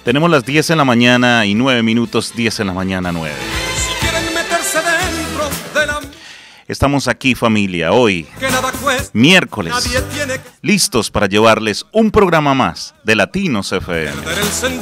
Tenemos las 10 en la mañana y 9 minutos, 10 en la mañana 9. Si quieren meterse dentro de la... Estamos aquí, familia, hoy, miércoles, listos para llevarles un programa más de Latinos FM.